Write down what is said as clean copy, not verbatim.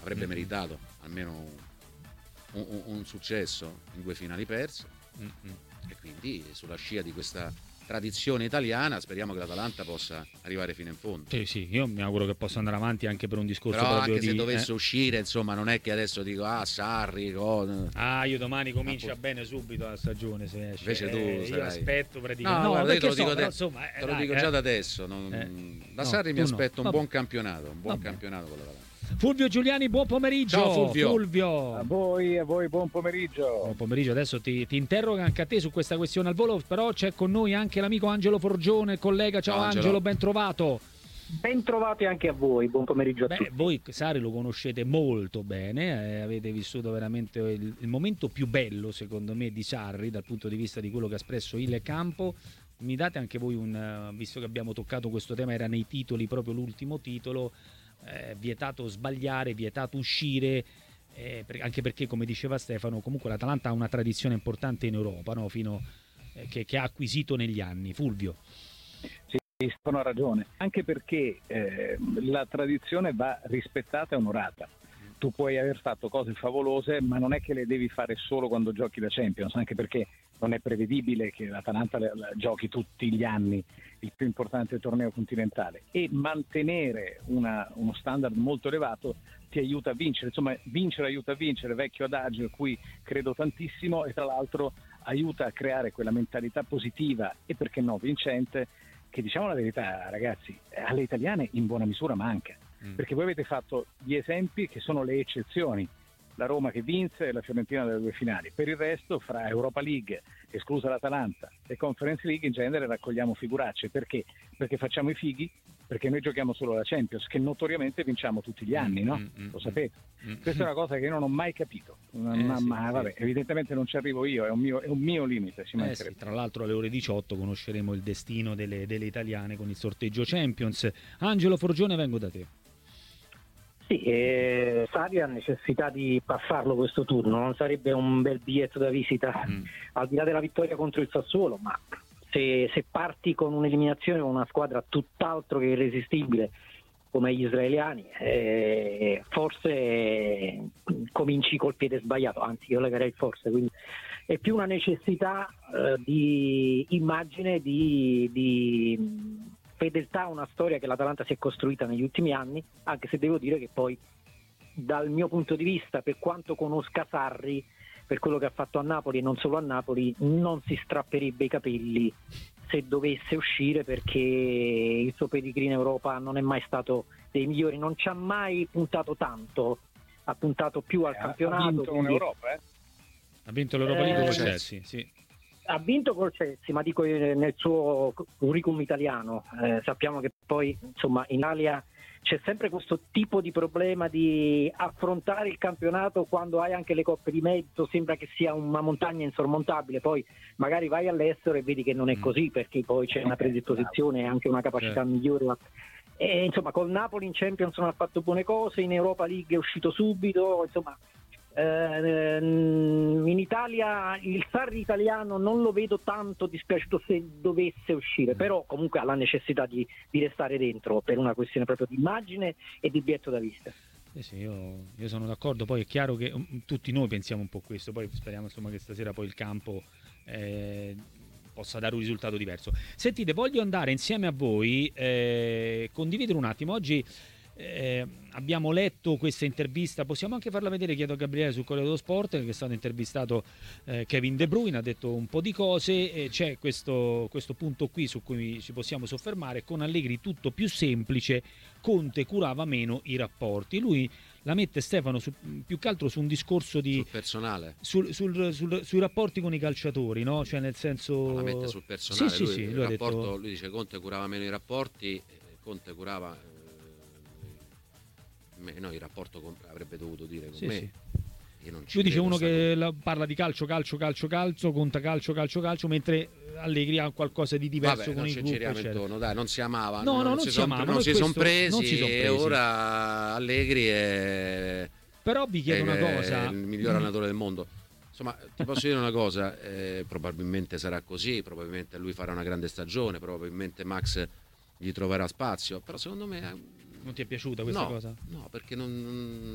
avrebbe meritato almeno un successo in 2 finali perse, e quindi sulla scia di questa tradizione italiana speriamo che l'Atalanta possa arrivare fino in fondo. Sì, io mi auguro che possa andare avanti anche per un discorso però proprio anche se dovesse uscire, insomma, non è che adesso dico Sarri, io domani comincia bene subito la stagione se esce. Invece tu io aspetto praticamente. No, guarda, io te lo dico, insomma, te lo dico già da adesso. Da Sarri mi aspetto un buon campionato, campionato con l'Atalanta. Fulvio Giuliani, buon pomeriggio. Ciao Fulvio. A voi buon pomeriggio. Buon pomeriggio, adesso ti interrogo anche a te su questa questione al volo, però c'è con noi anche l'amico Angelo Forgione, collega. Ciao Angelo, ben trovato. Ben trovati anche a voi, buon pomeriggio a tutti. Voi Sarri lo conoscete molto bene, avete vissuto veramente il momento più bello secondo me di Sarri dal punto di vista di quello che ha espresso il campo. Mi date anche voi visto che abbiamo toccato questo tema, era nei titoli proprio l'ultimo titolo, vietato sbagliare, vietato uscire, anche perché come diceva Stefano comunque l'Atalanta ha una tradizione importante in Europa, no? Che ha acquisito negli anni. Fulvio. Sì, Stefano ha ragione, anche perché la tradizione va rispettata e onorata. Tu puoi aver fatto cose favolose, ma non è che le devi fare solo quando giochi la Champions, anche perché non è prevedibile che l'Atalanta la giochi tutti gli anni il più importante torneo continentale, e mantenere uno standard molto elevato ti aiuta a vincere. Insomma, vincere aiuta a vincere, vecchio adagio a cui credo tantissimo, e tra l'altro aiuta a creare quella mentalità positiva e perché no vincente che, diciamo la verità ragazzi, alle italiane in buona misura manca. Perché voi avete fatto gli esempi che sono le eccezioni, la Roma che vinse e la Fiorentina delle 2 finali. Per il resto, fra Europa League, esclusa l'Atalanta, e Conference League, in genere raccogliamo figuracce. Perché? Perché facciamo i fighi, perché noi giochiamo solo la Champions, che notoriamente vinciamo tutti gli anni, no? Lo sapete. Questa è una cosa che io non ho mai capito, vabbè, evidentemente non ci arrivo io, è un mio limite. Tra l'altro alle ore 18 conosceremo il destino delle italiane con il sorteggio Champions. Angelo Forgione, vengo da te. Sì, Sarri ha necessità di passarlo questo turno, non sarebbe un bel biglietto da visita al di là della vittoria contro il Sassuolo, ma se parti con un'eliminazione con una squadra tutt'altro che irresistibile come gli israeliani, forse cominci col piede sbagliato, anzi io legherei forse, quindi è più una necessità di immagine, di fedeltà a una storia che l'Atalanta si è costruita negli ultimi anni, anche se devo dire che poi dal mio punto di vista, per quanto conosca Sarri, per quello che ha fatto a Napoli e non solo a Napoli, non si strapperebbe i capelli se dovesse uscire, perché il suo pedigree in Europa non è mai stato dei migliori, non ci ha mai puntato tanto, ha puntato più al campionato. Ha vinto un'Europa, Ha vinto l'Europa League con Chelsea, sì. Ha vinto col Chelsea, ma dico nel suo curriculum italiano. Sappiamo che poi insomma in Italia c'è sempre questo tipo di problema di affrontare il campionato quando hai anche le coppe di mezzo, sembra che sia una montagna insormontabile, poi magari vai all'estero e vedi che non è così, perché poi c'è una predisposizione e anche una capacità migliore. E, insomma, col Napoli in Champions non ha fatto buone cose, in Europa League è uscito subito, insomma. In Italia il Sarri italiano non lo vedo tanto dispiaciuto se dovesse uscire, però comunque ha la necessità di restare dentro per una questione proprio di immagine e di biglietto da vista. Sì, io sono d'accordo, poi è chiaro che tutti noi pensiamo un po' questo, poi speriamo insomma che stasera poi il campo possa dare un risultato diverso. Sentite, voglio andare insieme a voi, condividere un attimo oggi. Abbiamo letto questa intervista, possiamo anche farla vedere, chiedo a Gabriele sul Corriere dello Sport, che è stato intervistato Kevin De Bruyne, ha detto un po' di cose, e c'è questo punto qui su cui ci possiamo soffermare: con Allegri tutto più semplice, Conte curava meno i rapporti. Lui la mette, Stefano, più che altro su un discorso di sul personale, sui rapporti con i calciatori, no? Cioè nel senso, la mette sul personale. Sì, lui dice Conte curava meno i rapporti, Conte curava no, il rapporto avrebbe dovuto dire con me. Sì. Io non ci lui dice uno che parla di calcio, conta calcio, mentre Allegri ha qualcosa di diverso con il gruppo. Intorno, dai, non si amava, non si sono presi, e ora Allegri è, però vi chiedo una cosa, il miglior allenatore del mondo. Insomma, ti posso dire una cosa, probabilmente sarà così, probabilmente lui farà una grande stagione, probabilmente Max gli troverà spazio, però secondo me non ti è piaciuta questa cosa? No, perché